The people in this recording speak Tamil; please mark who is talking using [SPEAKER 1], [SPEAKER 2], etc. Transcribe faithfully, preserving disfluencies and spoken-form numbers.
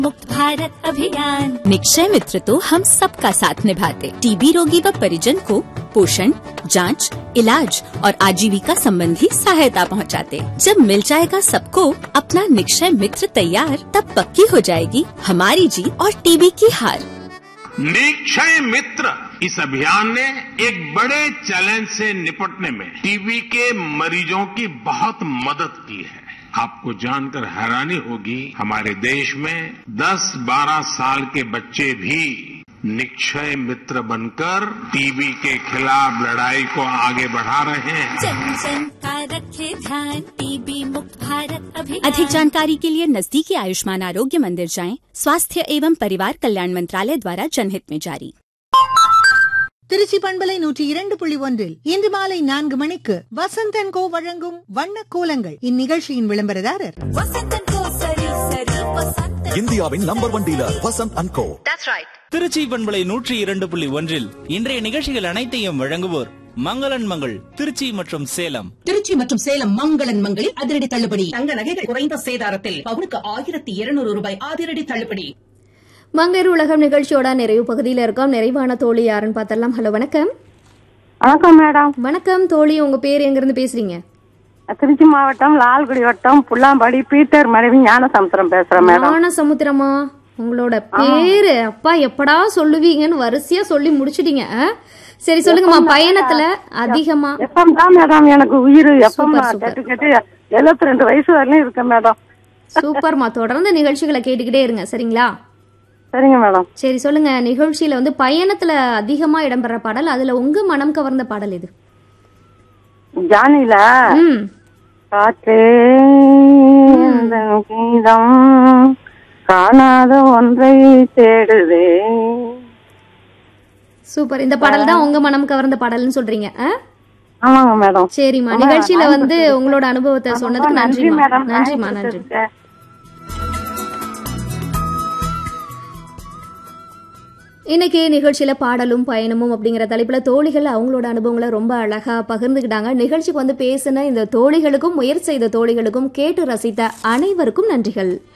[SPEAKER 1] मुक्त भारत अभियान। निक्षय मित्र तो हम सबका साथ निभाते, टीबी रोगी व परिजन को पोषण, जांच, इलाज और आजीविका संबंधी सहायता पहुंचाते। जब मिल जाएगा सबको अपना निक्षय मित्र तैयार, तब पक्की हो जाएगी हमारी जीत और टीबी की हार।
[SPEAKER 2] निक्षय मित्र इस अभियान ने एक बड़े चैलेंज से निपटने में टीबी के मरीजों की बहुत मदद की है। आपको जानकर हैरानी होगी, हमारे देश में दस बारह साल के बच्चे भी निक्षय मित्र बनकर टीबी के खिलाफ लड़ाई को आगे बढ़ा रहे हैं।
[SPEAKER 1] जन जन का रखे ध्यान, टीबी मुक्त भारत अभियान। अधिक जानकारी के लिए नजदीकी आयुष्मान आरोग्य मंदिर जाएं। स्वास्थ्य एवं परिवार कल्याण मंत्रालय द्वारा जनहित में जारी।
[SPEAKER 3] திருச்சி பண்பலை நூற்றி இரண்டு புள்ளி ஒன்றில் இன்று மாலை நான்கு மணிக்கு வசந்தன் கோ வழங்கும் வண்ண கோலங்கள். இந்நிகழ்ச்சியின் விளம்பரதாரர்
[SPEAKER 4] இந்தியாவின் number one dealer Vasanth and கோ.
[SPEAKER 5] திருச்சி பண்பலை நூற்றி இரண்டு புள்ளி ஒன்றில் இன்றைய நிகழ்ச்சிகள் அனைத்தையும் வழங்குவோர் மங்களன் மங்கள் திருச்சி மற்றும் சேலம்.
[SPEAKER 6] திருச்சி மற்றும் சேலம் மங்களன் மங்களில் அதிரடி தள்ளுபடி. தங்க நகைகள் குறைந்த சேதாரத்தில் பவுனுக்கு ஆயிரத்தி இருநூறு ரூபாய் அதிரடி தள்ளுபடி.
[SPEAKER 7] மங்கையர் உலகம் நிகழ்ச்சியோட நிறைவு பகுதியில் இருக்கோம். நிறைவான தோழி யாருன்னு பார்த்தலாம். ஹலோ, வணக்கம்.
[SPEAKER 8] வணக்கம் மேடம்.
[SPEAKER 7] வணக்கம் தோழி, உங்க பேர் எங்க இருந்து பேசுறீங்க?
[SPEAKER 8] திருச்சி மாவட்டம் லால்குடி வட்டம் புல்லாம்பாடி பீட்டர் மனைவி ஞானசமுத்திரம் பேசுறேன் மேடம்.
[SPEAKER 7] ஞானசமுத்திரமா? உங்களோட பேரு அப்பா எப்படா சொல்லுவீங்கன்னு வரிசையா சொல்லி முடிச்சிட்டீங்க. சரி சொல்லுங்கம்மா, பயணத்துல அதிகமா
[SPEAKER 8] எப்பம் தான் மேடம் எனக்கு உயிர் எப்பம் கேட்டு கேட்டு எழுபத்தி ரெண்டு வயசு வரலையும் இருக்கு மேடம்.
[SPEAKER 7] சூப்பர்மா, தொடர்ந்து நிகழ்ச்சிகளை கேட்டுக்கிட்டே இருங்க, சரிங்களா?
[SPEAKER 8] சரிங்க மேடம்.
[SPEAKER 7] சரி சொல்லுங்க, நிகழ்ச்சியில வந்து பயணத்துல அதிகமா இடம்பெற பாடல், அதுல உங்க மனம் கவர்ந்த பாடல் எது?
[SPEAKER 8] ஜானில காற்றே கீதம் காணாத ஒன்றை தேடுதே.
[SPEAKER 7] சூப்பர், இந்த பாடல் தான் உங்க மனம் கவர்ந்த பாடல்னு சொல்றீங்க?
[SPEAKER 8] ஆமாங்க மேடம்.
[SPEAKER 7] சரிம்மா, நிகழ்ச்சியில வந்து உங்களோட அனுபவத்தை சொன்னதுக்கு நன்றிமா. நன்றிமா, நன்றி. இன்னைக்கு நிகழ்ச்சியில பாடலும் பயணமும் அப்படிங்கிற தலைப்புல தோழிகள் அவங்களோட அனுபவங்களை ரொம்ப அழகா பகிர்ந்துக்கிட்டாங்க. நிகழ்ச்சிக்கு வந்து பேசின இந்த தோழிகளுக்கும் முயற்சி செய்த தோழிகளுக்கும் கேட்டு ரசித்த அனைவருக்கும் நன்றிகள்.